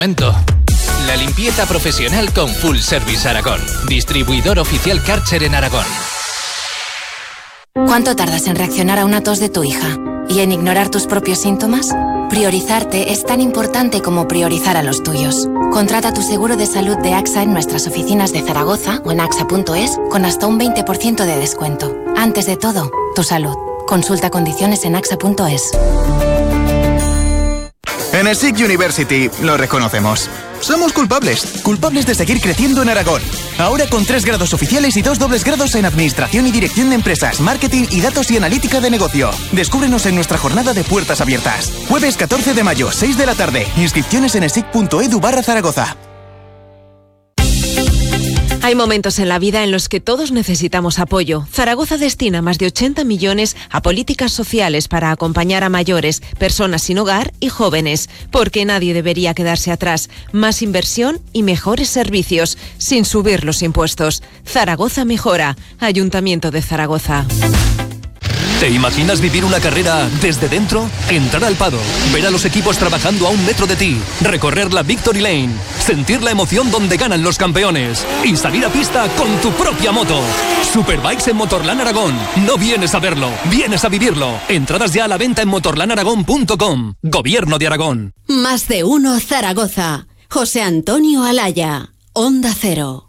La limpieza profesional con Full Service Aragón. Distribuidor oficial Kärcher en Aragón. ¿Cuánto tardas en reaccionar a una tos de tu hija? ¿Y en ignorar tus propios síntomas? Priorizarte es tan importante como priorizar a los tuyos. Contrata tu seguro de salud de AXA en nuestras oficinas de Zaragoza o en axa.es con hasta un 20% de descuento. Antes de todo, tu salud. Consulta condiciones en axa.es. En ESIC University lo reconocemos. Somos culpables de seguir creciendo en Aragón. Ahora con 3 grados oficiales y 2 dobles grados en Administración y Dirección de Empresas, Marketing y Datos y Analítica de Negocio. Descúbrenos en nuestra jornada de puertas abiertas. Jueves 14 de mayo, 6 de la tarde. Inscripciones en esic.edu/Zaragoza. Hay momentos en la vida en los que todos necesitamos apoyo. Zaragoza destina más de 80 millones a políticas sociales para acompañar a mayores, personas sin hogar y jóvenes, porque nadie debería quedarse atrás. Más inversión y mejores servicios, sin subir los impuestos. Zaragoza mejora. Ayuntamiento de Zaragoza. ¿Te imaginas vivir una carrera desde dentro? Entrar al paddock, ver a los equipos trabajando a 1 metro de ti, recorrer la Victory Lane, sentir la emoción donde ganan los campeones y salir a pista con tu propia moto. Superbikes en Motorland Aragón. No vienes a verlo, vienes a vivirlo. Entradas ya a la venta en motorlandaragón.com. Gobierno de Aragón. Más de uno Zaragoza. José Antonio Alaya. Onda Cero.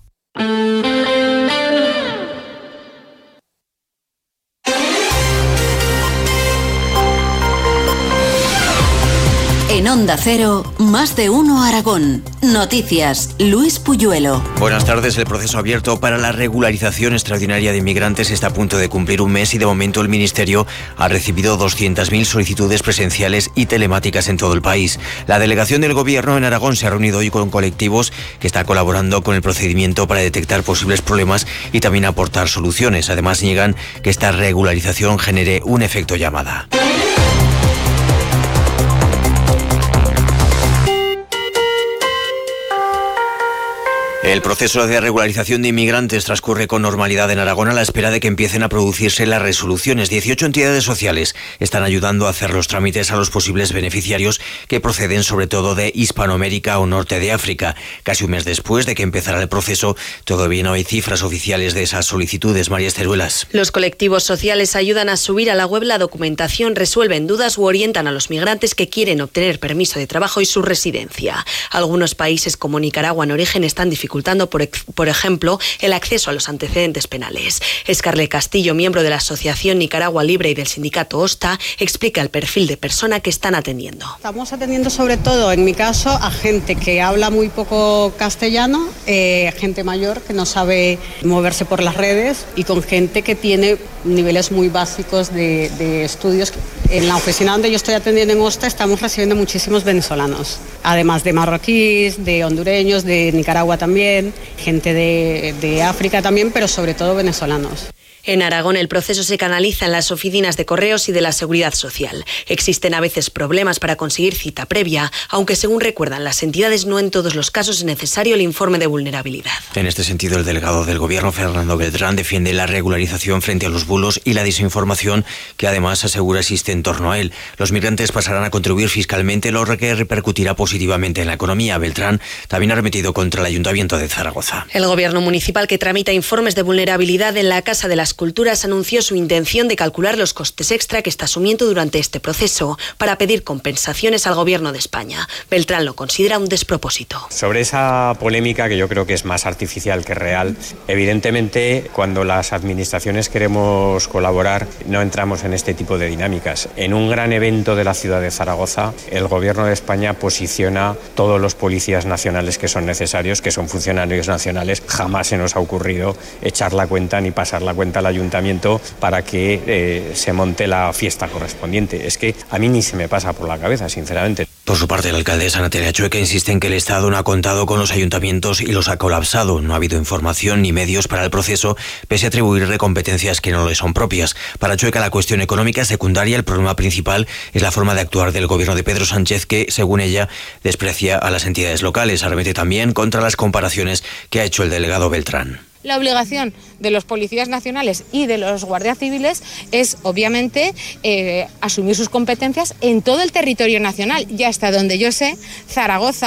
En Onda Cero, Más de uno Aragón. Noticias, Luis Puyuelo. Buenas tardes. El proceso abierto para la regularización extraordinaria de inmigrantes está a punto de cumplir un mes y de momento el Ministerio ha recibido 200.000 solicitudes presenciales y telemáticas en todo el país. La delegación del Gobierno en Aragón se ha reunido hoy con colectivos que están colaborando con el procedimiento para detectar posibles problemas y también aportar soluciones. Además, niegan que esta regularización genere un efecto llamada. El proceso de regularización de inmigrantes transcurre con normalidad en Aragón a la espera de que empiecen a producirse las resoluciones. 18 entidades sociales están ayudando a hacer los trámites a los posibles beneficiarios que proceden sobre todo de Hispanoamérica o Norte de África. Casi un mes después de que empezara el proceso, todavía no hay cifras oficiales de esas solicitudes. María Esteruelas. Los colectivos sociales ayudan a subir a la web la documentación, resuelven dudas u orientan a los migrantes que quieren obtener permiso de trabajo y su residencia. Algunos países como Nicaragua en origen están dificultando, por ejemplo, el acceso a los antecedentes penales. Scarlett Castillo, miembro de la Asociación Nicaragua Libre y del sindicato OSTA, explica el perfil de persona que están atendiendo. Estamos atendiendo sobre todo, en mi caso, a gente que habla muy poco castellano, gente mayor que no sabe moverse por las redes y con gente que tiene niveles muy básicos de estudios. En la oficina donde yo estoy atendiendo en OSTA estamos recibiendo muchísimos venezolanos, además de marroquíes, de hondureños, de Nicaragua también, gente de África también, pero sobre todo venezolanos. En Aragón el proceso se canaliza en las oficinas de correos y de la Seguridad Social. Existen a veces problemas para conseguir cita previa, aunque según recuerdan las entidades no en todos los casos es necesario el informe de vulnerabilidad. En este sentido, el delegado del Gobierno, Fernando Beltrán, defiende la regularización frente a los bulos y la desinformación que además asegura existe en torno a él. Los migrantes pasarán a contribuir fiscalmente, lo que repercutirá positivamente en la economía. Beltrán también ha arremetido contra el Ayuntamiento de Zaragoza. El Gobierno municipal, que tramita informes de vulnerabilidad en la Casa de las Culturas, anunció su intención de calcular los costes extra que está asumiendo durante este proceso para pedir compensaciones al Gobierno de España. Beltrán lo considera un despropósito. Sobre esa polémica, que yo creo que es más artificial que real, evidentemente cuando las administraciones queremos colaborar no entramos en este tipo de dinámicas. En un gran evento de la ciudad de Zaragoza, el Gobierno de España posiciona todos los policías nacionales que son necesarios, que son funcionarios nacionales. Jamás se nos ha ocurrido echar la cuenta ni pasar la cuenta al ayuntamiento para que se monte la fiesta correspondiente. Es que a mí ni se me pasa por la cabeza, sinceramente. Por su parte, la alcaldesa Natalia Chueca insiste en que el Estado no ha contado con los ayuntamientos y los ha colapsado. No ha habido información ni medios para el proceso, pese a atribuirle competencias que no le son propias. Para Chueca, la cuestión económica es secundaria. El problema principal es la forma de actuar del gobierno de Pedro Sánchez, que, según ella, desprecia a las entidades locales. Arremete también contra las comparaciones que ha hecho el delegado Beltrán. La obligación de los policías nacionales y de los guardias civiles es, obviamente, asumir sus competencias en todo el territorio nacional. Y hasta donde yo sé, Zaragoza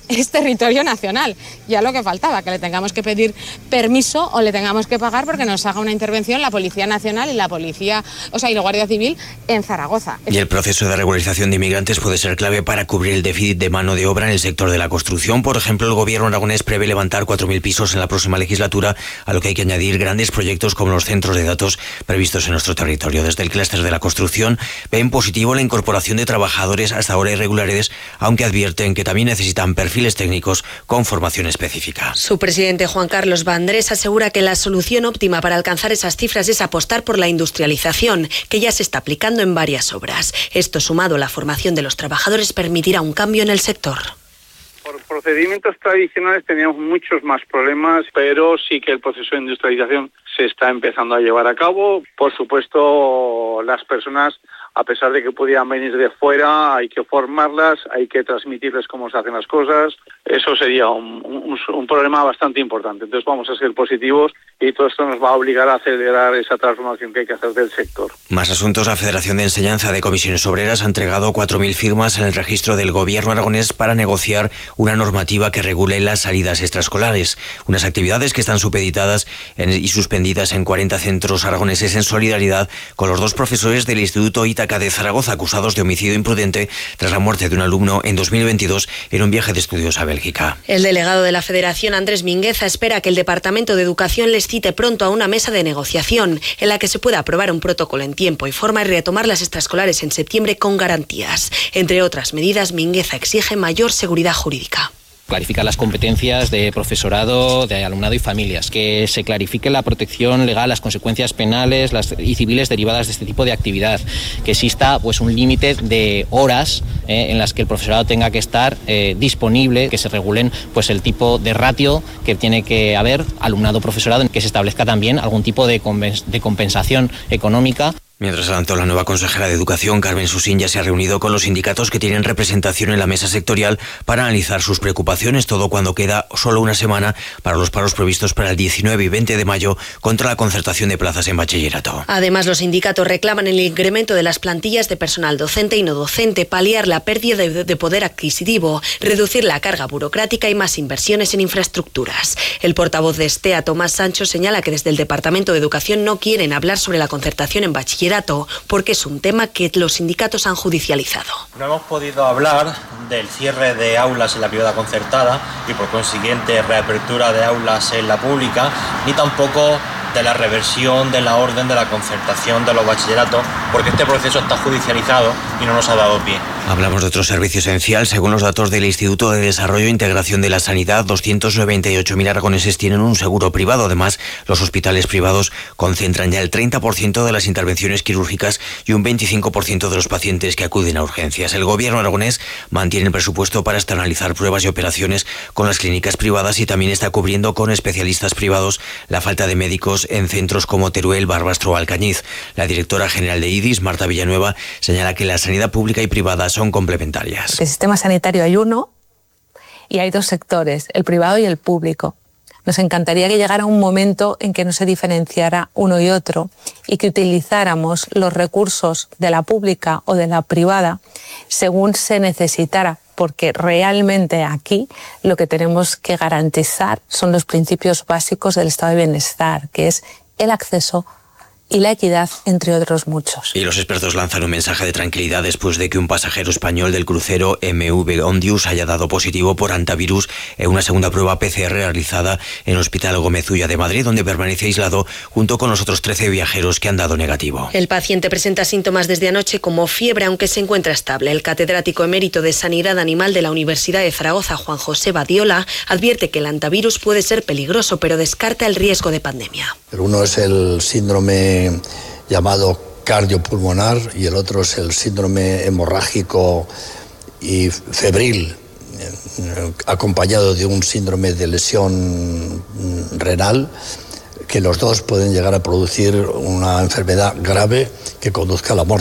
es territorio nacional. Ya lo que faltaba, que le tengamos que pedir permiso o le tengamos que pagar porque nos haga una intervención la Policía Nacional y la Guardia Civil en Zaragoza. Y el proceso de regularización de inmigrantes puede ser clave para cubrir el déficit de mano de obra en el sector de la construcción. Por ejemplo, el gobierno aragonés prevé levantar 4.000 pisos en la próxima legislatura, a lo que hay que añadir grandes proyectos como los centros de datos previstos en nuestro territorio. Desde el clúster de la construcción ven positivo la incorporación de trabajadores hasta ahora irregulares, aunque advierten que también necesitan perfiles técnicos con formación específica. Su presidente Juan Carlos Vandrés asegura que la solución óptima para alcanzar esas cifras es apostar por la industrialización, que ya se está aplicando en varias obras. Esto, sumado a la formación de los trabajadores, permitirá un cambio en el sector. Por procedimientos tradicionales teníamos muchos más problemas, pero sí que el proceso de industrialización se está empezando a llevar a cabo. Por supuesto, las personas, a pesar de que pudieran venir de fuera, hay que formarlas, hay que transmitirles cómo se hacen las cosas. Eso sería un problema bastante importante. Entonces vamos a ser positivos y todo esto nos va a obligar a acelerar esa transformación que hay que hacer del sector. Más asuntos. La Federación de Enseñanza de Comisiones Obreras ha entregado 4.000 firmas en el registro del gobierno aragonés para negociar una normativa que regule las salidas extraescolares. Unas actividades que están supeditadas y suspendidas en 40 centros aragoneses en solidaridad con los 2 profesores del Instituto Ítaca de Zaragoza acusados de homicidio imprudente tras la muerte de un alumno en 2022 en un viaje de estudios a Bélgica. El delegado de la Federación, Andrés Mingueza, espera que el Departamento de Educación les cite pronto a una mesa de negociación en la que se pueda aprobar un protocolo en tiempo y forma y retomar las extraescolares en septiembre con garantías. Entre otras medidas, Mingueza exige mayor seguridad jurídica. Clarificar las competencias de profesorado, de alumnado y familias, que se clarifique la protección legal, las consecuencias penales y civiles derivadas de este tipo de actividad, que exista un límite de horas en las que el profesorado tenga que estar disponible, que se regulen el tipo de ratio que tiene que haber alumnado-profesorado, que se establezca también algún tipo de compensación económica. Mientras tanto, la nueva consejera de Educación, Carmen Susín, ya se ha reunido con los sindicatos que tienen representación en la mesa sectorial para analizar sus preocupaciones, todo cuando queda solo una semana para los paros previstos para el 19 y 20 de mayo contra la concertación de plazas en bachillerato. Además, los sindicatos reclaman el incremento de las plantillas de personal docente y no docente, paliar la pérdida de poder adquisitivo, reducir la carga burocrática y más inversiones en infraestructuras. El portavoz de STEA, Tomás Sancho, señala que desde el Departamento de Educación no quieren hablar sobre la concertación en bachillerato porque es un tema que los sindicatos han judicializado. No hemos podido hablar del cierre de aulas en la privada concertada y por consiguiente reapertura de aulas en la pública, ni tampoco de la reversión de la orden de la concertación de los bachilleratos, porque este proceso está judicializado y no nos ha dado pie. Hablamos de otro servicio esencial. Según los datos del Instituto de Desarrollo e Integración de la Sanidad, 298.000 aragoneses tienen un seguro privado. Además, los hospitales privados concentran ya el 30% de las intervenciones quirúrgicas y un 25% de los pacientes que acuden a urgencias. El gobierno aragonés mantiene el presupuesto para externalizar pruebas y operaciones con las clínicas privadas y también está cubriendo con especialistas privados la falta de médicos en centros como Teruel, Barbastro o Alcañiz. La directora general de IDIS, Marta Villanueva, señala que la sanidad pública y privada son complementarias. El sistema sanitario hay uno y hay 2 sectores, el privado y el público. Nos encantaría que llegara un momento en que no se diferenciara uno y otro y que utilizáramos los recursos de la pública o de la privada según se necesitara, porque realmente aquí lo que tenemos que garantizar son los principios básicos del estado de bienestar, que es el acceso y la equidad, entre otros muchos. Y los expertos lanzan un mensaje de tranquilidad después de que un pasajero español del crucero MV Ondius haya dado positivo por hantavirus en una segunda prueba PCR realizada en el Hospital Gómez Ulla de Madrid, donde permanece aislado junto con los otros 13 viajeros que han dado negativo. El paciente presenta síntomas desde anoche como fiebre, aunque se encuentra estable. El catedrático emérito de Sanidad Animal de la Universidad de Zaragoza, Juan José Badiola, advierte que el hantavirus puede ser peligroso, pero descarta el riesgo de pandemia. Uno es el síndrome llamado cardiopulmonar y el otro es el síndrome hemorrágico y febril, acompañado de un síndrome de lesión renal, que los dos pueden llegar a producir una enfermedad grave que conduzca a la muerte.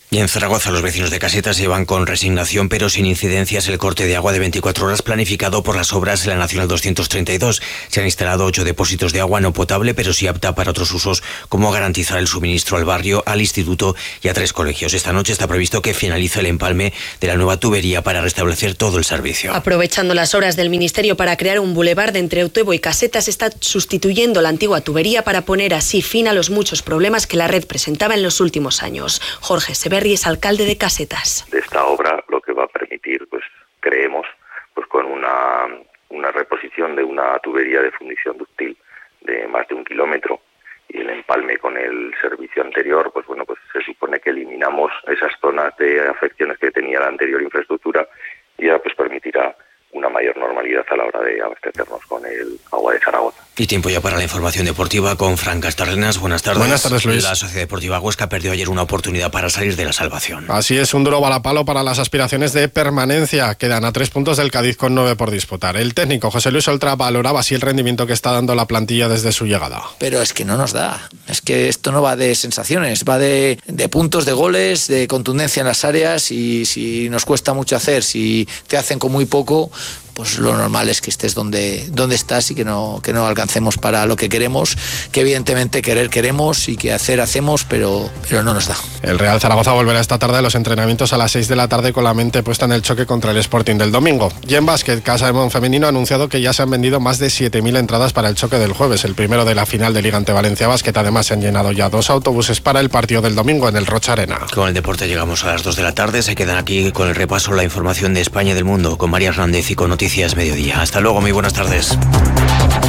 Y en Zaragoza los vecinos de Casetas llevan con resignación pero sin incidencias el corte de agua de 24 horas planificado por las obras en la Nacional 232. Se han instalado 8 depósitos de agua no potable pero sí apta para otros usos, como garantizar el suministro al barrio, al instituto y a 3 colegios. Esta noche está previsto que finalice el empalme de la nueva tubería para restablecer todo el servicio. Aprovechando las obras del Ministerio para crear un bulevar entre Otebo y Casetas, está sustituyendo la antigua tubería para poner así fin a los muchos problemas que la red presentaba en los últimos años. Jorge Severri es alcalde de Casetas. Esta obra lo que va a permitir, creemos, con una reposición de una tubería de fundición ductil de más de 1 kilómetro y el empalme con el servicio anterior, se supone que eliminamos esas zonas de afecciones que tenía la anterior infraestructura y ya permitirá una mayor normalidad a la hora de abastecernos con el agua de Zaragoza. Y tiempo ya para la información deportiva con Fran Castarrenas. Buenas tardes. Buenas tardes, Luis. La Sociedad Deportiva Huesca perdió ayer una oportunidad para salir de la salvación. Así es, un duro balapalo para las aspiraciones de permanencia. Quedan a 3 puntos del Cádiz con 9 por disputar. El técnico José Luis Oltra valoraba así el rendimiento que está dando la plantilla desde su llegada. Pero es que no nos da. Es que esto no va de sensaciones, va de puntos, de goles, de contundencia en las áreas, y si nos cuesta mucho hacer, si te hacen con muy poco, pues lo normal es que estés donde estás y que no alcancemos para lo que queremos, que evidentemente queremos y que hacemos, pero no nos da. El Real Zaragoza volverá esta tarde a los entrenamientos a las 6 de la tarde con la mente puesta en el choque contra el Sporting del domingo. Y en básquet, Casa de Mon Femenino ha anunciado que ya se han vendido más de 7.000 entradas para el choque del jueves, el primero de la final de Liga ante Valencia Basket. Además se han llenado ya 2 autobuses para el partido del domingo en el Rocha Arena. Con el deporte llegamos a las 2 de la tarde. Se quedan aquí con el repaso, la información de España y del mundo, con María Hernández y con Noticias Mediodía. Hasta luego, muy buenas tardes.